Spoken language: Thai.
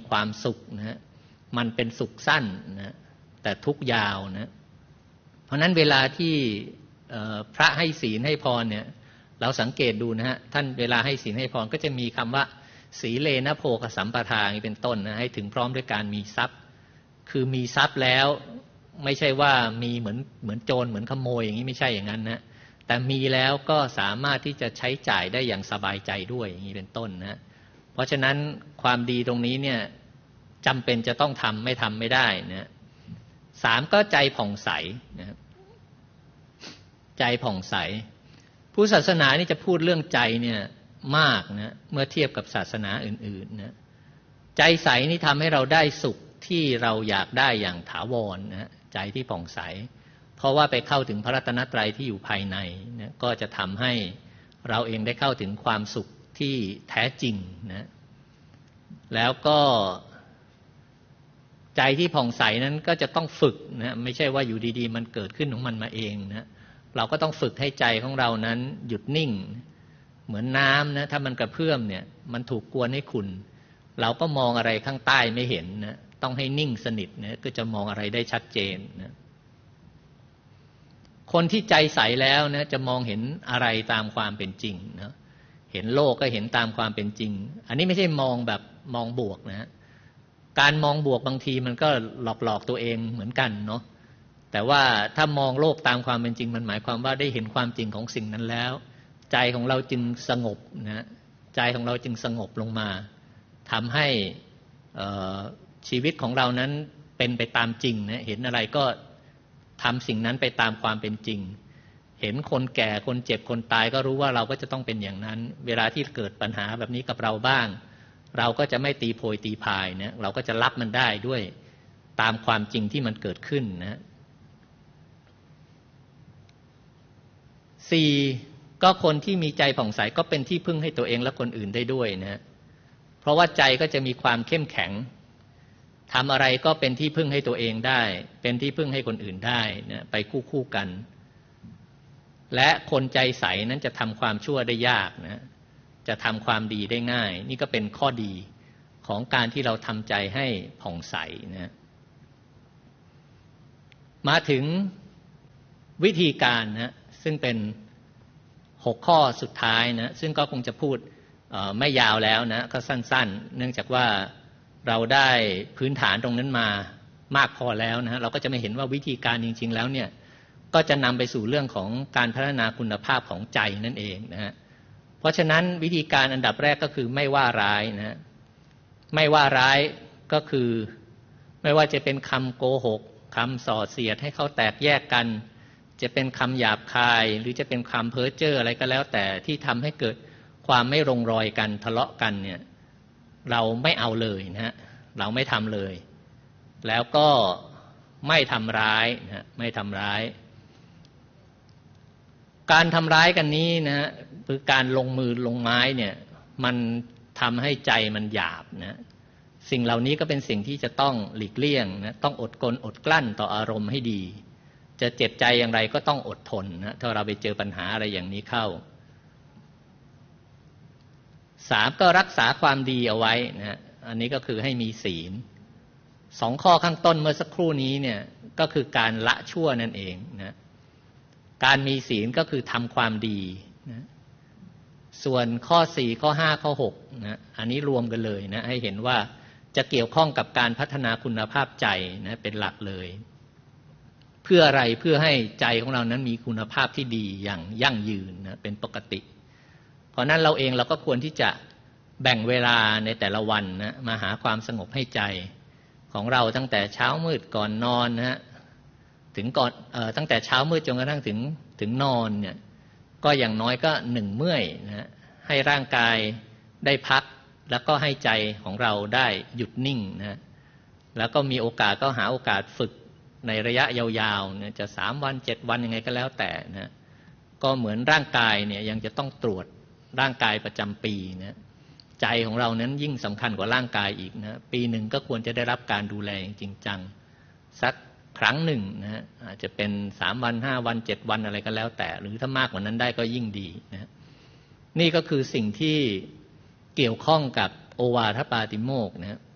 ความสุขนะมันเป็นสุขสั้นนะแต่ทุกข์ยาวนะเพราะนั้นเวลาที่พระให้ศีลให้พรเนี่ยเราสังเกตดูนะฮะท่านเวลาให้ศีลให้พรก็จะมีคำว่าสีเลนะโภคสัมปทาเป็นต้นนะให้ถึงพร้อมด้วยการมีทรัพย์คือมีทรัพย์แล้วไม่ใช่ว่ามีเหมือนโจรเหมือนขโมยอย่างนี้ไม่ใช่อย่างนั้นนะแต่มีแล้วก็สามารถที่จะใช้จ่ายได้อย่างสบายใจด้วยอย่างนี้เป็นต้นนะเพราะฉะนั้นความดีตรงนี้เนี่ยจำเป็นจะต้องทำไม่ทำไม่ได้นะสามก็ใจผ่องใสนะใจผ่องใสผู้ศาสนานี่จะพูดเรื่องใจเนี่ยมากนะเมื่อเทียบกับศาสนาอื่นๆนะใจใสนี่ทำให้เราได้สุขที่เราอยากได้อย่างถาวรนะใจที่ผ่องใสเพราะว่าไปเข้าถึงพระรัตนตรัยที่อยู่ภายในนะก็จะทำให้เราเองได้เข้าถึงความสุขที่แท้จริงนะแล้วก็ใจที่ผ่องใสนั้นก็จะต้องฝึกนะไม่ใช่ว่าอยู่ดีๆมันเกิดขึ้นของมันมาเองนะเราก็ต้องฝึกให้ใจของเรานั้นหยุดนิ่งเหมือนน้ำนะถ้ามันกระเพื่อมเนี่ยมันถูกกวนให้ขุ่นเราก็มองอะไรข้างใต้ไม่เห็นนะต้องให้นิ่งสนิทนะก็จะมองอะไรได้ชัดเจนนะคนที่ใจใสแล้วนะจะมองเห็นอะไรตามความเป็นจริงนะเห็นโลกก็เห็นตามความเป็นจริงอันนี้ไม่ใช่มองแบบมองบวกนะการมองบวกบางทีมันก็หลอกตัวเองเหมือนกันเนาะแต่ว่าถ้ามองโลกตามความเป็นจริงมันหมายความว่าได้เห็นความจริงของสิ่งนั้นแล้วใจของเราจึงสงบนะใจของเราจึงสงบลงมาทำให้ชีวิตของเรานั้นเป็นไปตามจริงนะเห็นอะไรก็ทำสิ่งนั้นไปตามความเป็นจริงเห็นคนแก่คนเจ็บคนตายก็รู้ว่าเราก็จะต้องเป็นอย่างนั้นเวลาที่เกิดปัญหาแบบนี้กับเราบ้างเราก็จะไม่ตีโพยตีพายนะเราก็จะรับมันได้ด้วยตามความจริงที่มันเกิดขึ้นนะสี่ก็คนที่มีใจผ่องใสก็เป็นที่พึ่งให้ตัวเองและคนอื่นได้ด้วยนะเพราะว่าใจก็จะมีความเข้มแข็งทำอะไรก็เป็นที่พึ่งให้ตัวเองได้เป็นที่พึ่งให้คนอื่นได้นะไปคู่กันและคนใจใสนั้นจะทำความชั่วได้ยากนะจะทำความดีได้ง่ายนี่ก็เป็นข้อดีของการที่เราทำใจให้ผ่องใสนะมาถึงวิธีการนะซึ่งเป็น6ข้อสุดท้ายนะซึ่งก็คงจะพูดไม่ยาวแล้วนะก็สั้นๆเนื่องจากว่าเราได้พื้นฐานตรงนั้นมามากพอแล้วนะเราก็จะไม่เห็นว่าวิธีการจริงๆแล้วเนี่ยก็จะนำไปสู่เรื่องของการพัฒนาคุณภาพของใจนั่นเองนะฮะเพราะฉะนั้นวิธีการอันดับแรกก็คือไม่ว่าร้ายนะไม่ว่าร้ายก็คือไม่ว่าจะเป็นคำโกหกคำส่อเสียดให้เขาแตกแยกกันจะเป็นคำหยาบคายหรือจะเป็นคำเพ้อเจ้ออะไรก็แล้วแต่ที่ทำให้เกิดความไม่ลงรอยกันทะเลาะกันเนี่ยเราไม่เอาเลยนะฮะเราไม่ทำเลยแล้วก็ไม่ทำร้ายนะไม่ทำร้ายการทำร้ายกันนี้นะคือการลงมือลงไม้เนี่ยมันทำให้ใจมันหยาบนะสิ่งเหล่านี้ก็เป็นสิ่งที่จะต้องหลีกเลี่ยงนะต้องอดกลั้นต่ออารมณ์ให้ดีจะเจ็บใจอย่างไรก็ต้องอดทนนะถ้าเราไปเจอปัญหาอะไรอย่างนี้เข้า3ก็รักษาความดีเอาไว้นะอันนี้ก็คือให้มีศีล2ข้อข้างต้นเมื่อสักครู่นี้เนี่ยก็คือการละชั่วนั่นเองนะการมีศีลก็คือทำความดีนะส่วนข้อ4ข้อ5ข้อ6นะอันนี้รวมกันเลยนะให้เห็นว่าจะเกี่ยวข้องกับการพัฒนาคุณภาพใจนะเป็นหลักเลยเพื่ออะไรเพื่อให้ใจของเรานั้นมีคุณภาพที่ดีอย่างยั่งยืนนะเป็นปกติเพราะนั้นเราเองเราก็ควรที่จะแบ่งเวลาในแต่ละวันนะมาหาความสงบให้ใจของเราตั้งแต่เช้ามืดก่อนนอนนะฮะถึงก่อนตั้งแต่เช้ามืดจนกระทั่งถึงนอนเนี่ยก็อย่างน้อยก็1เมื่อยนะให้ร่างกายได้พักแล้วก็ให้ใจของเราได้หยุดนิ่งนะแล้วก็มีโอกาสก็หาโอกาสฝึกในระยะยาวๆเนี่ยจะ3วัน7วันยังไงก็แล้วแต่นะก็เหมือนร่างกายเนี่ยยังจะต้องตรวจร่างกายประจำปีนะใจของเรานั้นยิ่งสำคัญกว่าร่างกายอีกนะปีหนึ่งก็ควรจะได้รับการดูแลอย่างจริงจังสักครั้งหนึ่งนะอาจจะเป็น3วัน5วัน7วันอะไรก็แล้วแต่หรือถ้ามากกว่านั้นได้ก็ยิ่งดีนะนี่ก็คือสิ่งที่เกี่ยวข้องกับโอวาทปาติโมกข์นะ